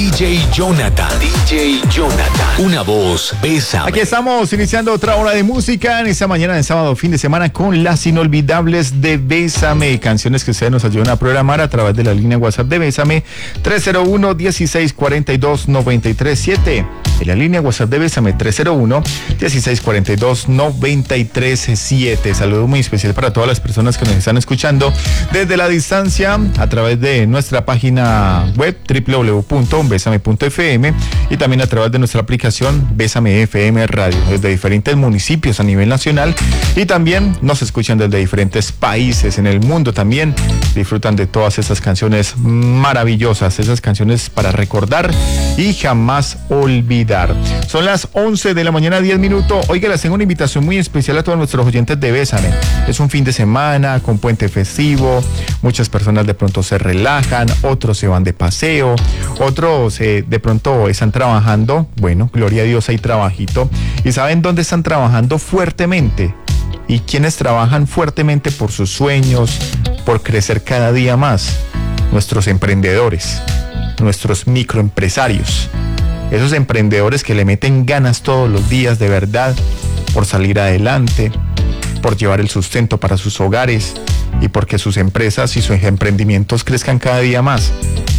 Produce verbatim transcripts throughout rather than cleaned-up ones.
D J Jonathan, D J Jonathan, una voz, Bésame. Aquí estamos iniciando otra hora de música en esta mañana de sábado, fin de semana, con las inolvidables de Bésame, canciones que ustedes nos ayudan a programar a través de la línea WhatsApp de Bésame, tres cero uno, dieciséis cuarenta y dos, noventa y tres siete. En la línea WhatsApp de Bésame, tres cero uno, dieciséis cuarenta y dos, noventa y tres siete. Saludo muy especial para todas las personas que nos están escuchando desde la distancia a través de nuestra página web doble u doble u doble u punto bésame punto efe eme y también a través de nuestra aplicación Bésame F M Radio, desde diferentes municipios a nivel nacional, y también nos escuchan desde diferentes países en el mundo. También disfrutan de todas esas canciones maravillosas, esas canciones para recordar y jamás olvidar. Son las once de la mañana, diez minutos. Oiga, les tengo una invitación muy especial a todos nuestros oyentes de Bésame. Es un fin de semana con puente festivo, muchas personas de pronto se relajan, otros se van de paseo, otros eh, de pronto están trabajando. Bueno, gloria a Dios, hay trabajito. ¿Y saben dónde están trabajando fuertemente? ¿Y quiénes trabajan fuertemente por sus sueños, por crecer cada día más? Nuestros emprendedores, nuestros microempresarios, esos emprendedores que le meten ganas todos los días de verdad por salir adelante, por llevar el sustento para sus hogares y porque sus empresas y sus emprendimientos crezcan cada día más.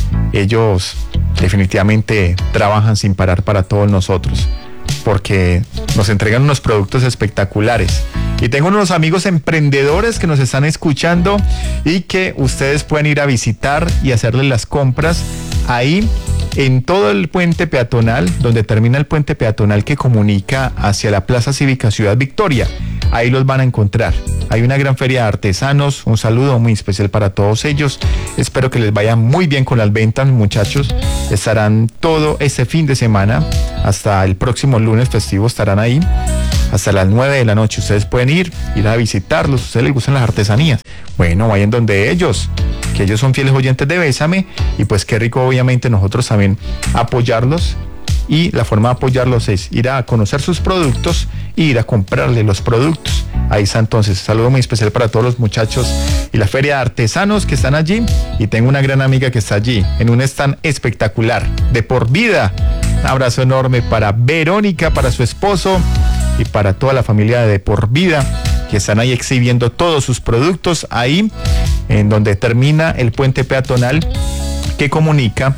Ellos definitivamente trabajan sin parar para todos nosotros, porque nos entregan unos productos espectaculares. Y tengo unos amigos emprendedores que nos están escuchando y que ustedes pueden ir a visitar y hacerles las compras ahí en todo el puente peatonal, donde termina el puente peatonal que comunica hacia la Plaza Cívica Ciudad Victoria. Ahí los van a encontrar. Hay una gran feria de artesanos. Un saludo muy especial para todos ellos. Espero que les vaya muy bien con las ventas, muchachos. Estarán todo este fin de semana hasta el próximo lunes festivo. Estarán ahí hasta las nueve de la noche. Ustedes pueden ir, ir a visitarlos. A ustedes les gustan las artesanías. Bueno, vayan donde ellos, que ellos son fieles oyentes de Bésame, y pues qué rico obviamente nosotros también apoyarlos. Y la forma de apoyarlos es ir a conocer sus productos e ir a comprarle los productos. Ahí está entonces. Saludo muy especial para todos los muchachos y la feria de artesanos que están allí. Y tengo una gran amiga que está allí en un stand espectacular de Por Vida. Un abrazo enorme para Verónica, para su esposo y para toda la familia de Por Vida, que están ahí exhibiendo todos sus productos ahí en donde termina el puente peatonal que comunica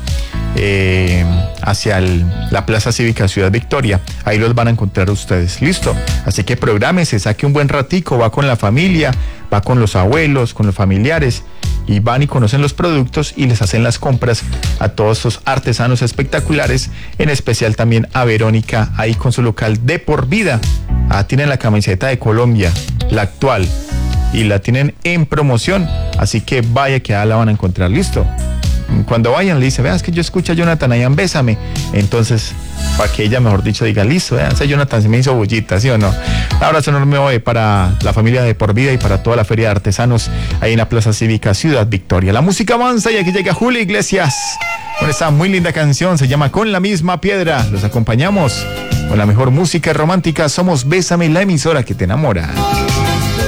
eh, hacia el, la Plaza Cívica Ciudad Victoria. Ahí los van a encontrar ustedes. Listo. Así que prográmese, saque un buen ratico, va con la familia, va con los abuelos, con los familiares, y van y conocen los productos y les hacen las compras a todos esos artesanos espectaculares, en especial también a Verónica ahí con su local de Por Vida. Ah, tienen la camiseta de Colombia, la actual, y la tienen en promoción, así que vaya que allá la van a encontrar. Listo. Cuando vayan le dice, veas que yo escucho a Jonathan allá en Bésame, entonces para que ella, mejor dicho, diga, listo, vean, ese Jonathan se me hizo bullita, ¿sí o no? Un abrazo enorme hoy para la familia de Por Vida y para toda la feria de artesanos ahí en la Plaza Cívica Ciudad Victoria. La música avanza y aquí llega Julio Iglesias con esta muy linda canción, se llama Con la Misma Piedra. Los acompañamos con la mejor música romántica. Somos Bésame, la emisora que te enamora.